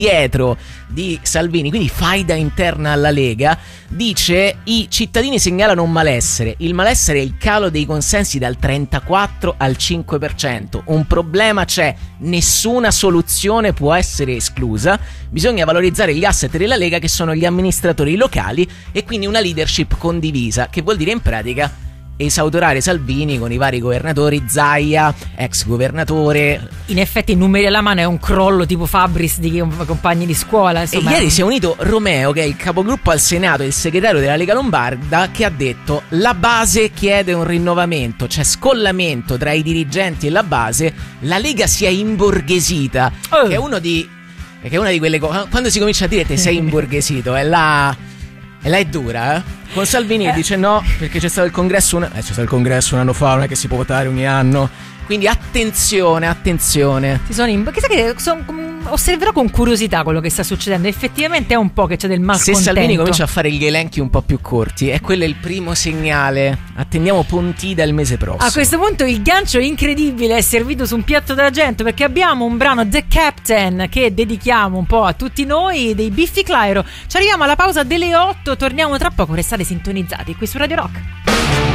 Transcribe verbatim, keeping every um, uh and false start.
dietro di Salvini, quindi faida interna alla Lega, dice: i cittadini segnalano un malessere, il malessere è il calo dei consensi dal trentaquattro al cinque per cento, un problema c'è, nessuna soluzione può essere esclusa, bisogna valorizzare gli asset della Lega che sono gli amministratori locali e quindi una leadership condivisa, che vuol dire in pratica esautorare Salvini con i vari governatori, Zaia, ex governatore. In effetti, numeri alla mano, è un crollo tipo Fabris di compagni di scuola. Insomma. E ieri si è unito Romeo, che è il capogruppo al Senato e il segretario della Lega Lombarda, che ha detto: la base chiede un rinnovamento, c'è scollamento tra i dirigenti e la base, la Lega si è imborghesita. Oh. Che è uno di che è una di quelle cose. Quando si comincia a dire te sei imborghesito, è là, è là è dura, eh? Con Salvini eh. dice no, perché c'è stato il congresso un... eh, c'è stato il congresso un anno fa, non è che si può votare ogni anno. Quindi attenzione, attenzione. Ti sono in... Chissà che son... osserverò con curiosità quello che sta succedendo. Effettivamente è un po' che c'è del malcontento. Se Salvini comincia a fare gli elenchi un po' più corti, è quello il primo segnale. Attendiamo Pontida il mese prossimo. A questo punto il gancio incredibile è servito su un piatto d'argento, perché abbiamo un brano The Captain che dedichiamo un po' a tutti noi, dei Biffi Clyro. Ci arriviamo alla pausa delle otto, torniamo tra poco, restate sintonizzati qui su Radio Rock.